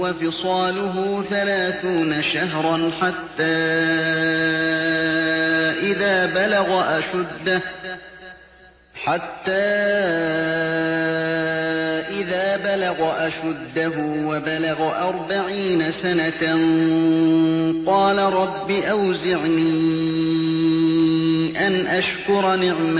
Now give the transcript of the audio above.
وفصاله 30 شهرا حتى إذا بلغ أشده وبلغ 40 سنة قال رب أوزعني أن أشكر نعمتك